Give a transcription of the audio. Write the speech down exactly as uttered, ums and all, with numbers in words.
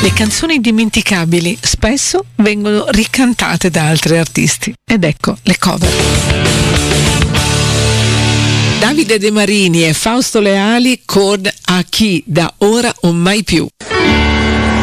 Le canzoni indimenticabili spesso vengono ricantate da altri artisti ed ecco le cover. Davide De Marini e Fausto Leali con A chi da ora o mai più.